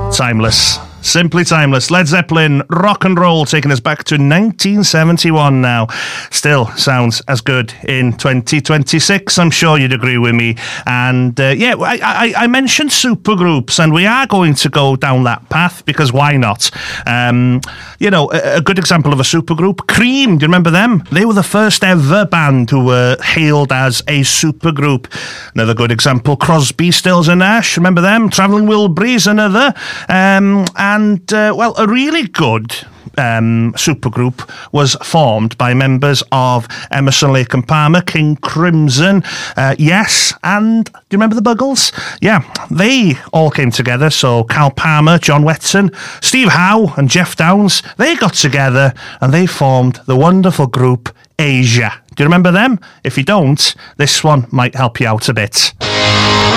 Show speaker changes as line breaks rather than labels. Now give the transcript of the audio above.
Timeless. Simply timeless. Led Zeppelin, rock and roll, taking us back to 1971 now. Still sounds as good in 2026. I'm sure you'd agree with me. And I mentioned supergroups, and we are going to go down that path because why not? A good example of a supergroup, Cream. Do you remember them? They were the first ever band who were hailed as a supergroup. Another good example, Crosby, Stills and Nash. Remember them? Travelling Wilburys, another. A really good supergroup was formed by members of Emerson, Lake and Palmer, King Crimson, Yes, and do you remember the Buggles? Yeah, they all came together. So Cal Palmer, John Wetton, Steve Howe and Jeff Downs, they got together and they formed the wonderful group Asia. Do you remember them? If you don't, this one might help you out a bit.